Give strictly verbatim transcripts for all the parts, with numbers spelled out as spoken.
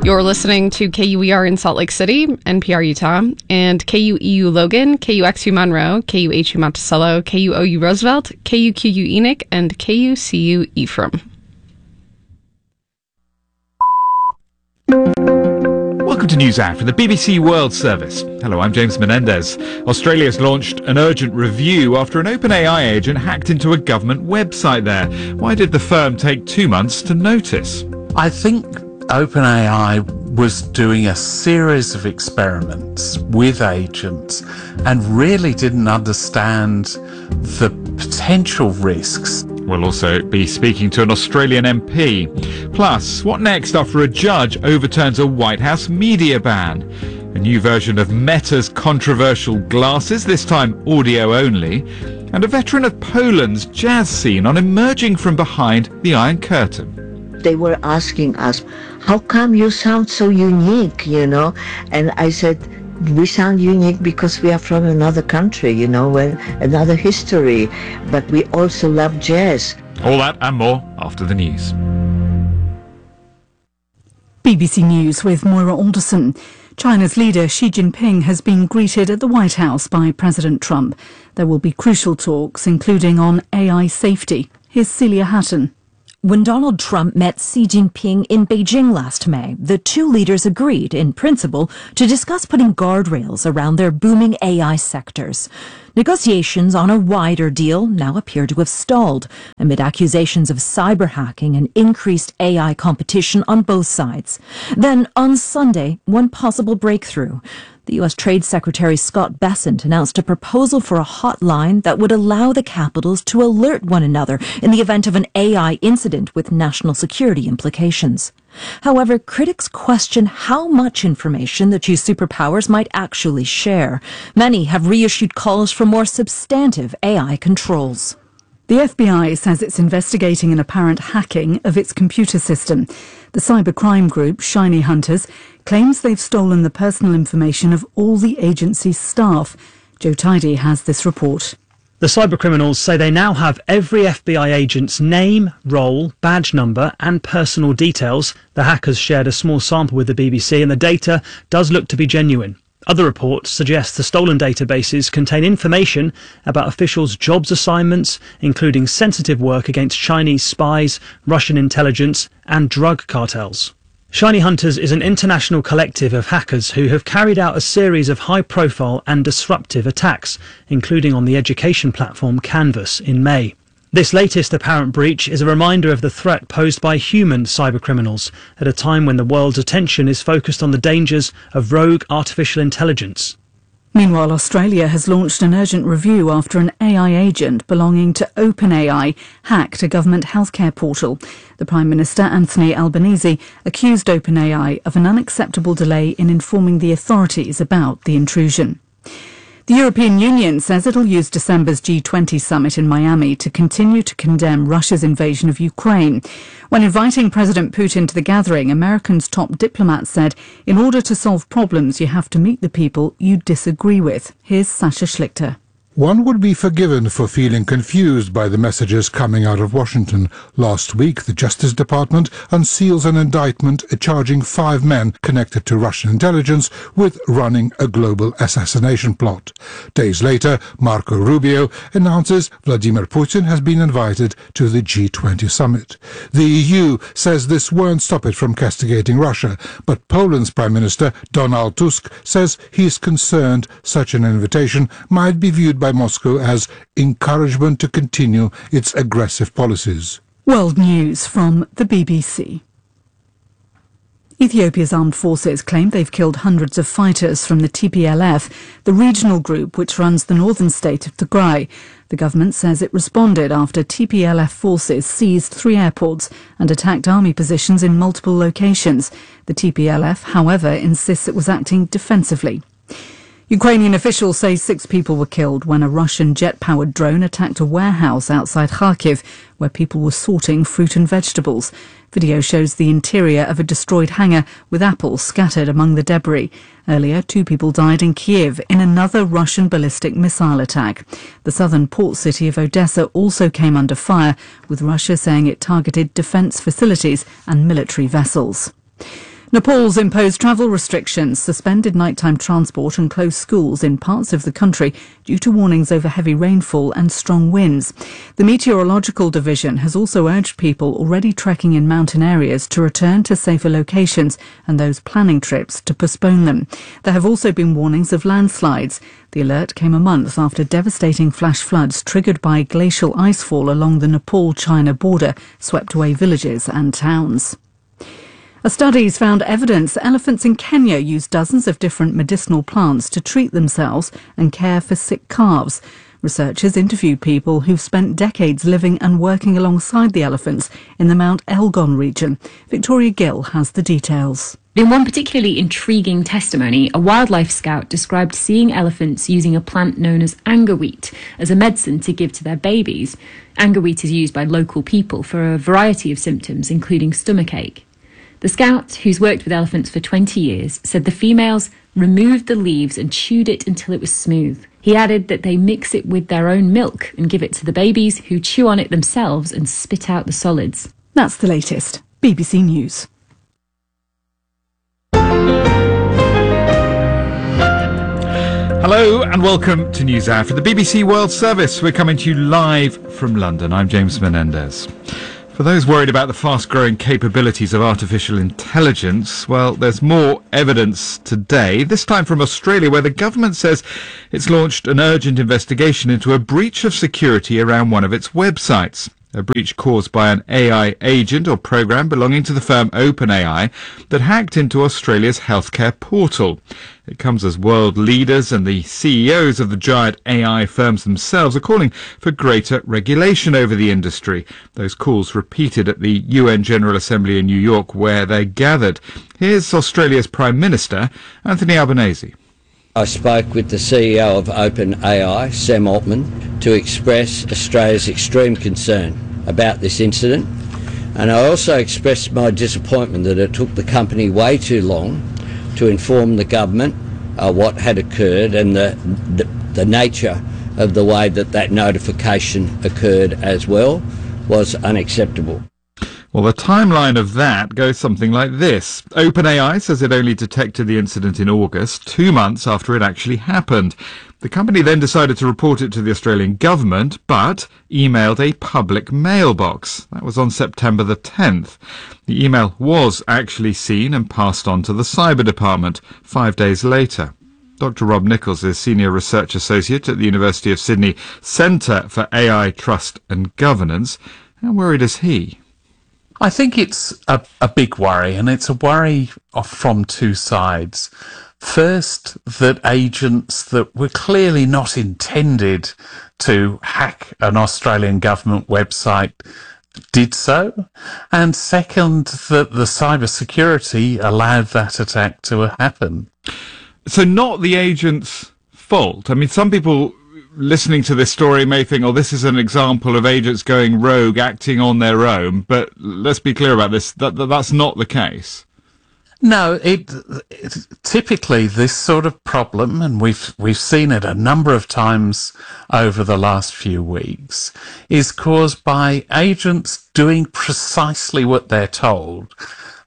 You're listening to K U E R in Salt Lake City, N P R Utah, and K U E U Logan, K U X U Monroe, K U H U Monticello, K U O U Roosevelt, K U Q U Enoch, and K U C U Ephraim. Welcome to NewsHour from the B B C World Service. Hello, I'm James Menendez. Australia has launched an urgent review after an OpenAI agent hacked into a government website there. Why did the firm take two months to notice? I think OpenAI was doing a series of experiments with agents and really didn't understand the potential risks. We'll also be speaking to an Australian M P. Plus, what next after a judge overturns a White House media ban? A new version of Meta's controversial glasses, this time audio only, and a veteran of Poland's jazz scene on emerging from behind the Iron Curtain. They were asking us, how come you sound so unique, you know? And I said, we sound unique because we are from another country, you know, and another history, but we also love jazz. All that and more after the news. B B C News with Moira Alderson. China's leader Xi Jinping has been greeted at the White House by President Trump. There will be crucial talks, including on A I safety. Here's Celia Hatton. When Donald Trump met Xi Jinping in Beijing last May, the two leaders agreed, in principle, to discuss putting guardrails around their booming A I sectors. Negotiations on a wider deal now appear to have stalled, amid accusations of cyber hacking and increased A I competition on both sides. Then, on Sunday, one possible breakthrough. The U S Trade Secretary Scott Bessent announced a proposal for a hotline that would allow the capitals to alert one another in the event of an A I incident with national security implications. However, critics question how much information the two superpowers might actually share. Many have reissued calls for more substantive A I controls. The F B I says it's investigating an apparent hacking of its computer system. The cybercrime group, Shiny Hunters, claims they've stolen the personal information of all the agency's staff. Joe Tidy has this report. The cybercriminals say they now have every F B I agent's name, role, badge number and personal details. The hackers shared a small sample with the B B C and the data does look to be genuine. Other reports suggest the stolen databases contain information about officials' jobs assignments, including sensitive work against Chinese spies, Russian intelligence and drug cartels. Shiny Hunters is an international collective of hackers who have carried out a series of high-profile and disruptive attacks, including on the education platform Canvas in May. This latest apparent breach is a reminder of the threat posed by human cybercriminals at a time when the world's attention is focused on the dangers of rogue artificial intelligence. Meanwhile, Australia has launched an urgent review after an A I agent belonging to OpenAI hacked a government healthcare portal. The Prime Minister, Anthony Albanese, accused OpenAI of an unacceptable delay in informing the authorities about the intrusion. The European Union says it'll use December's G twenty summit in Miami to continue to condemn Russia's invasion of Ukraine. When inviting President Putin to the gathering, America's top diplomat said, in order to solve problems, you have to meet the people you disagree with. Here's Sasha Schlichter. One would be forgiven for feeling confused by the messages coming out of Washington. Last week, the Justice Department unseals an indictment charging five men connected to Russian intelligence with running a global assassination plot. Days later, Marco Rubio announces Vladimir Putin has been invited to the G twenty summit. The E U says this won't stop it from castigating Russia, but Poland's Prime Minister Donald Tusk says he's concerned such an invitation might be viewed by Moscow as encouragement to continue its aggressive policies. World News from the B B C. Ethiopia's armed forces claim they've killed hundreds of fighters from the T P L F, the regional group which runs the northern state of Tigray. The government says it responded after T P L F forces seized three airports and attacked army positions in multiple locations. The T P L F, however, insists it was acting defensively. Ukrainian officials say six people were killed when a Russian jet-powered drone attacked a warehouse outside Kharkiv, where people were sorting fruit and vegetables. Video shows the interior of a destroyed hangar with apples scattered among the debris. Earlier, two people died in Kiev in another Russian ballistic missile attack. The southern port city of Odessa also came under fire, with Russia saying it targeted defence facilities and military vessels. Nepal's imposed travel restrictions, suspended nighttime transport and closed schools in parts of the country due to warnings over heavy rainfall and strong winds. The Meteorological Division has also urged people already trekking in mountain areas to return to safer locations and those planning trips to postpone them. There have also been warnings of landslides. The alert came a month after devastating flash floods triggered by glacial icefall along the Nepal-China border swept away villages and towns. A study's found evidence that elephants in Kenya use dozens of different medicinal plants to treat themselves and care for sick calves. Researchers interviewed people who've spent decades living and working alongside the elephants in the Mount Elgon region. Victoria Gill has the details. In one particularly intriguing testimony, a wildlife scout described seeing elephants using a plant known as angerwheat as a medicine to give to their babies. Angerwheat is used by local people for a variety of symptoms, including stomachache. The scout, who's worked with elephants for twenty years, said the females removed the leaves and chewed it until it was smooth. He added that they mix it with their own milk and give it to the babies, who chew on it themselves and spit out the solids. That's the latest. B B C News. Hello and welcome to NewsHour for the B B C World Service. We're coming to you live from London. I'm James Menendez. For those worried about the fast-growing capabilities of artificial intelligence, well, there's more evidence today, this time from Australia, where the government says it's launched an urgent investigation into a breach of security around one of its websites. A breach caused by an A I agent or program belonging to the firm OpenAI that hacked into Australia's healthcare portal. It comes as world leaders and the C E Os of the giant A I firms themselves are calling for greater regulation over the industry. Those calls repeated at the U N General Assembly in New York, where they gathered. Here's Australia's Prime Minister, Anthony Albanese. I spoke with the C E O of OpenAI, Sam Altman, to express Australia's extreme concern about this incident, and I also expressed my disappointment that it took the company way too long to inform the government uh, what had occurred, and the, the, the nature of the way that that notification occurred as well was unacceptable. Well, the timeline of that goes something like this. OpenAI says it only detected the incident in August, two months after it actually happened. The company then decided to report it to the Australian government, but emailed a public mailbox. That was on September the tenth. The email was actually seen and passed on to the Cyber Department five days later. Doctor Rob Nichols is Senior Research Associate at the University of Sydney Centre for A I Trust and Governance. How worried is he? I think it's a, a big worry, and it's a worry from two sides. First, that agents that were clearly not intended to hack an Australian government website did so. And second, that the cybersecurity allowed that attack to happen. So not the agent's fault. I mean, some people listening to this story may think, oh, this is an example of agents going rogue, acting on their own. But let's be clear about this. That, that that's not the case. No, it, it typically this sort of problem, and we've we've seen it a number of times over the last few weeks, is caused by agents doing precisely what they're told,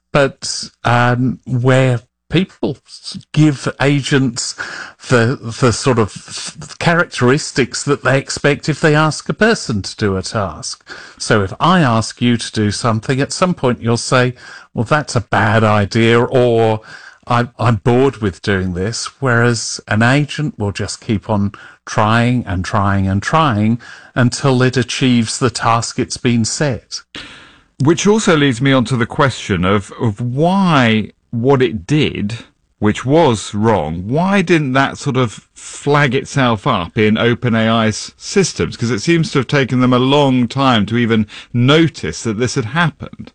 but um, where people give agents the the sort of characteristics that they expect if they ask a person to do a task. So if I ask you to do something, at some point you'll say, well, that's a bad idea, or I'm, I'm bored with doing this, whereas an agent will just keep on trying and trying and trying until it achieves the task it's been set. Which also leads me on to the question of, of why what it did, which was wrong, why didn't that sort of flag itself up in OpenAI's systems? Because it seems to have taken them a long time to even notice that this had happened.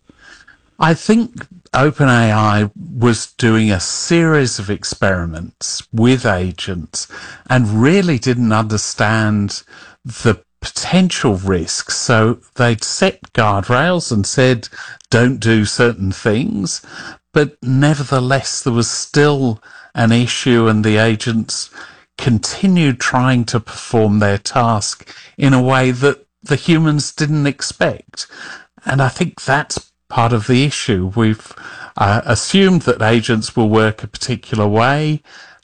I think OpenAI was doing a series of experiments with agents and really didn't understand the potential risks. So they'd set guardrails and said, don't do certain things. But nevertheless, there was still an issue, and the agents continued trying to perform their task in a way that the humans didn't expect. And I think that's part of the issue. We've uh, assumed that agents will work a particular way,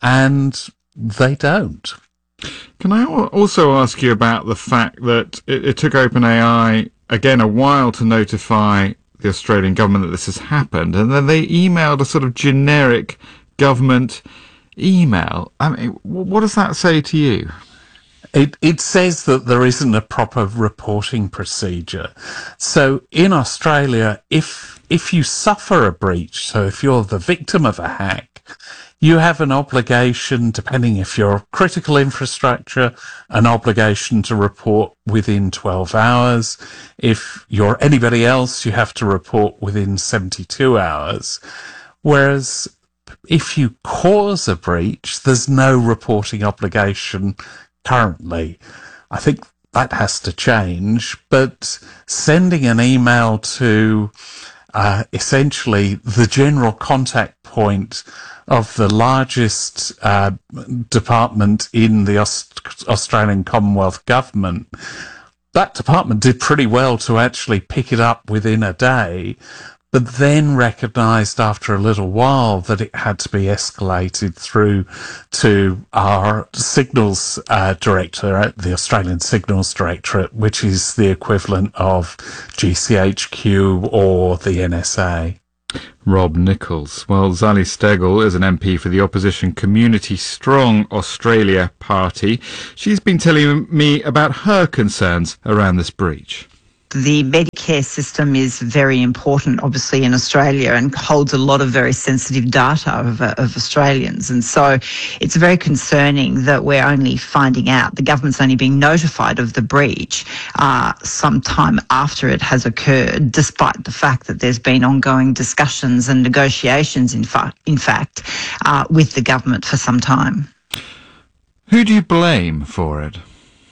and they don't. Can I also ask you about the fact that it, it took OpenAI, again, a while to notify the Australian government that this has happened, and then they emailed a sort of generic government email. I mean, what does that say to you? It, it says that there isn't a proper reporting procedure. So in Australia, if if you suffer a breach, so if you're the victim of a hack, you have an obligation, depending if you're critical infrastructure, an obligation to report within twelve hours. If you're anybody else, you have to report within seventy-two hours. Whereas if you cause a breach, there's no reporting obligation currently. I think that has to change, but sending an email to uh, essentially the general contact point of the largest uh, department in the Aust- Australian Commonwealth Government, that department did pretty well to actually pick it up within a day, but then recognised after a little while that it had to be escalated through to our signals uh, director at the Australian Signals Directorate, which is the equivalent of G C H Q or the N S A. Rob Nichols. Well, Zali Steggall is an M P for the opposition Community Strong Australia party. She's been telling me about her concerns around this breach. The Medicare system is very important, obviously, in Australia and holds a lot of very sensitive data of, uh, of Australians. And so it's very concerning that we're only finding out, the government's only being notified of the breach uh, sometime after it has occurred, despite the fact that there's been ongoing discussions and negotiations, in, fa- in fact, uh, with the government for some time. Who do you blame for it?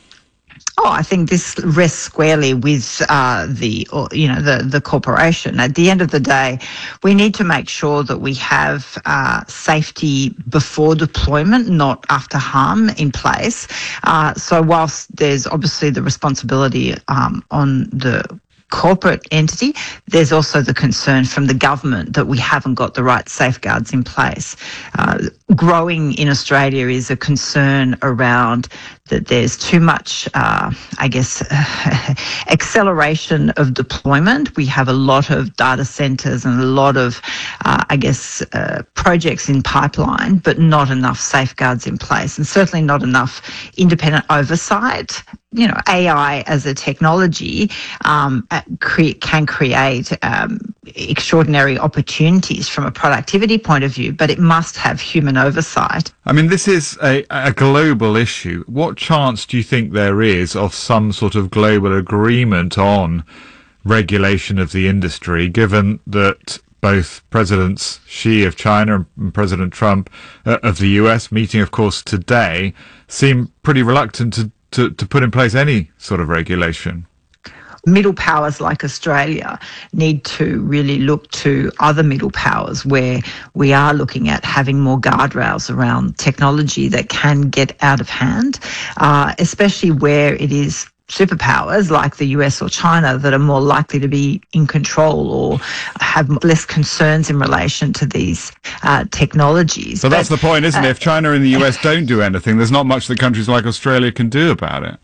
Oh, I think this rests squarely with uh, the, or, you know, the the corporation. At the end of the day, we need to make sure that we have uh, safety before deployment, not after harm, in place. Uh, so, whilst there's obviously the responsibility um, on the corporate entity, there's also the concern from the government that we haven't got the right safeguards in place. Uh, growing in Australia is a concern around that there's too much, uh, I guess, uh, acceleration of deployment. We have a lot of data centres and a lot of, uh, I guess, uh, projects in pipeline, but not enough safeguards in place, and certainly not enough independent oversight. You know, A I as a technology um, cre- can create um, extraordinary opportunities from a productivity point of view, but it must have human oversight. I mean, this is a, a global issue. What chance do you think there is of some sort of global agreement on regulation of the industry, given that both Presidents Xi of China and President Trump uh, of the U S, meeting, of course, today, seem pretty reluctant to To, to put in place any sort of regulation? Middle powers like Australia need to really look to other middle powers where we are looking at having more guardrails around technology that can get out of hand, uh, especially where it is superpowers like the U S or China that are more likely to be in control or have less concerns in relation to these uh, technologies. So that's but, the point, isn't uh, it? If China and the U S don't do anything, there's not much that countries like Australia can do about it.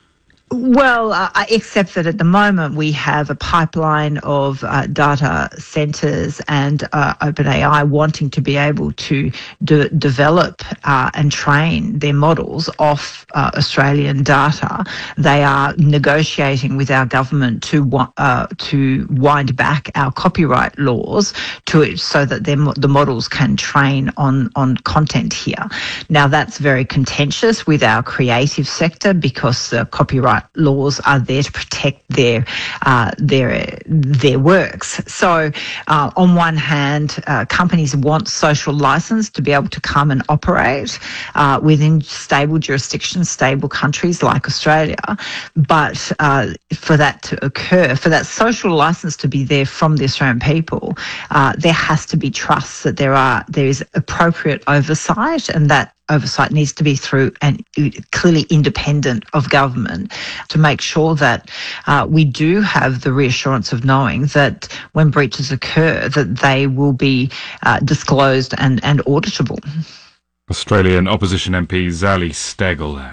Well, uh, except that at the moment we have a pipeline of uh, data centres and uh, OpenAI wanting to be able to de- develop uh, and train their models off uh, Australian data. They are negotiating with our government to uh, to wind back our copyright laws to it so that mo- the models can train on, on content here. Now, that's very contentious with our creative sector because the copyright laws are there to protect their uh, their their works. So, uh, on one hand, uh, companies want social license to be able to come and operate uh, within stable jurisdictions, stable countries like Australia. But uh, for that to occur, for that social license to be there from the Australian people, uh, there has to be trust that there are there is appropriate oversight, and that oversight needs to be through and clearly independent of government to make sure that uh, we do have the reassurance of knowing that when breaches occur, that they will be uh, disclosed and, and auditable. Australian opposition M P Zali Steggall there.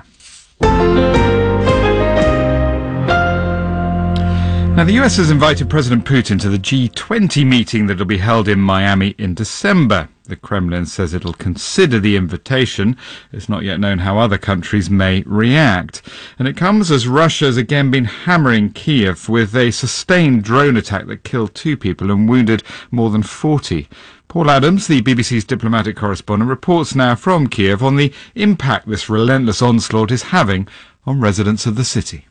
Now, the U S has invited President Putin to the G twenty meeting that will be held in Miami in December. The Kremlin says it will consider the invitation. It's not yet known how other countries may react. And it comes as Russia has again been hammering Kiev with a sustained drone attack that killed two people and wounded more than forty. Paul Adams, the B B C's diplomatic correspondent, reports now from Kiev on the impact this relentless onslaught is having on residents of the city.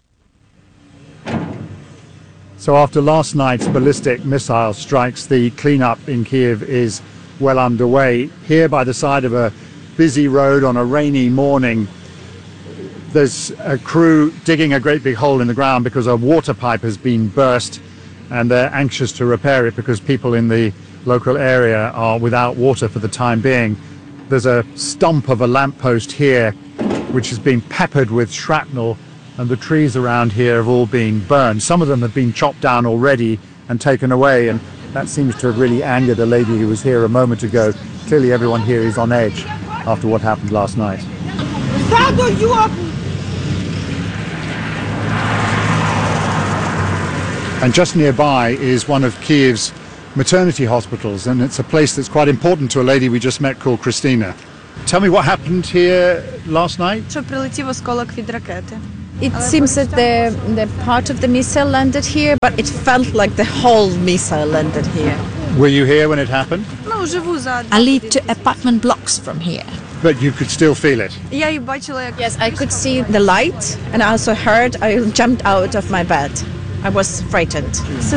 So after last night's ballistic missile strikes, the cleanup in Kiev is well underway. Here by the side of a busy road on a rainy morning, there's a crew digging a great big hole in the ground because a water pipe has been burst, and they're anxious to repair it because people in the local area are without water for the time being. There's a stump of a lamppost here which has been peppered with shrapnel, and the trees around here have all been burned. Some of them have been chopped down already and taken away, and that seems to have really angered a lady who was here a moment ago. Clearly everyone here is on edge after what happened last night. And just nearby is one of Kiev's maternity hospitals, and it's a place that's quite important to a lady we just met called Christina. Tell me what happened here last night? It seems that the, the part of the missile landed here, but it felt like the whole missile landed here. Were you here when it happened? I live two apartment blocks from here. But you could still feel it? Yes, I could see the light, and I also heard, I jumped out of my bed. I was frightened.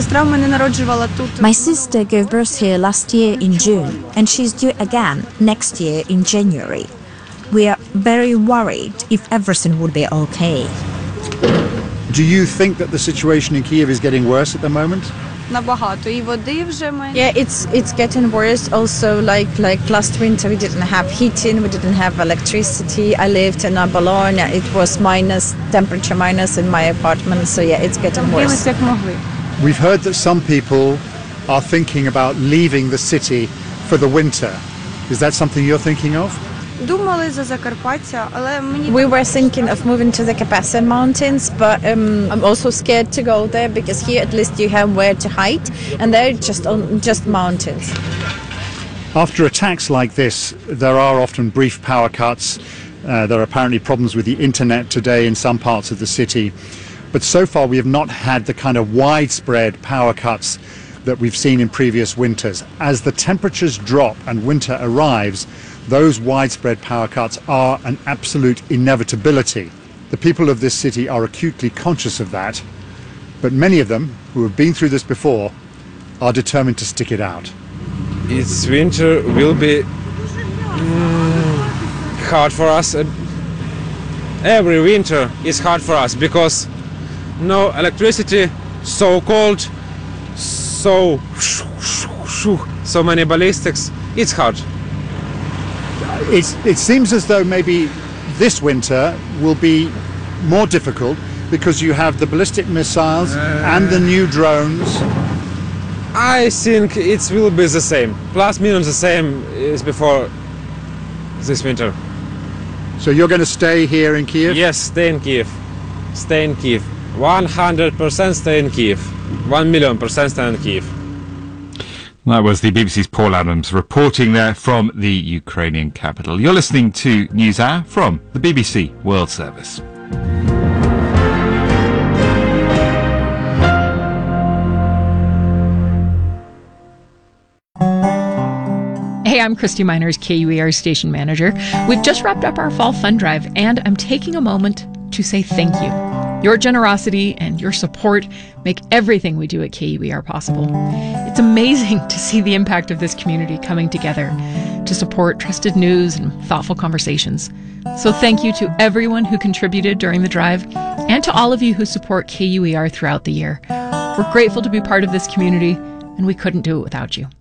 My sister gave birth here last year in June, and she's due again next year in January. We are very worried if everything would be okay. Do you think that the situation in Kiev is getting worse at the moment? Yeah, it's it's getting worse. Also, like like last winter, we didn't have heating, we didn't have electricity. I lived in Bologna. It was minus temperature minus in my apartment. So yeah, it's getting worse. We've heard that some people are thinking about leaving the city for the winter. Is that something you're thinking of? We were thinking of moving to the Carpathian Mountains, but um, I'm also scared to go there because here at least you have where to hide, and they're just on just mountains. After attacks like this, there are often brief power cuts. Uh, there are apparently problems with the internet today in some parts of the city. But so far we have not had the kind of widespread power cuts that we've seen in previous winters. As the temperatures drop and winter arrives, those widespread power cuts are an absolute inevitability. The people of this city are acutely conscious of that, but many of them, who have been through this before, are determined to stick it out. It's winter will be mm, hard for us. Every winter is hard for us because no electricity, so cold, so so many ballistics. It's hard. It's, it seems as though maybe this winter will be more difficult because you have the ballistic missiles uh, and the new drones. I think it will be the same, plus minus the same as before this winter. So you're going to stay here in Kiev? Yes, stay in Kiev. Stay in Kiev. one hundred percent stay in Kiev. one million percent stay in Kiev. That was the B B C's Paul Adams reporting there from the Ukrainian capital. You're listening to NewsHour from the B B C World Service. Hey, I'm Christy Miners, K U E R station manager. We've just wrapped up our fall fund drive, and I'm taking a moment to say thank you. Your generosity and your support make everything we do at K U E R possible. It's amazing to see the impact of this community coming together to support trusted news and thoughtful conversations. So thank you to everyone who contributed during the drive and to all of you who support K U E R throughout the year. We're grateful to be part of this community, and we couldn't do it without you.